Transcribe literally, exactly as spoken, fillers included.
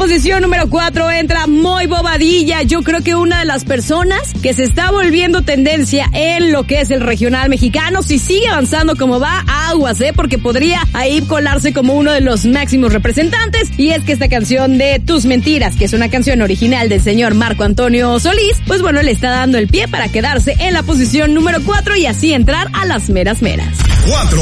posición número cuatro entra Muy Bobadilla. Yo creo que una de las personas que se está volviendo tendencia en lo que es el regional mexicano. Si sigue avanzando como va, aguas, ¿eh? Porque podría ahí colarse como uno de los máximos representantes. Y es que esta canción de Tus Mentiras, que es una canción original del señor Marco Antonio Solís, pues bueno, le está dando el pie para quedarse en la posición número cuatro y así entrar a las meras meras. cuatro.